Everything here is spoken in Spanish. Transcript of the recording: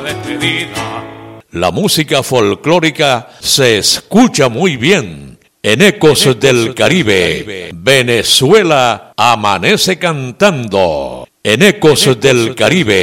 despedida. La música folclórica se escucha muy bien en Ecos del Caribe. Venezuela amanece cantando. En Ecos del Caribe.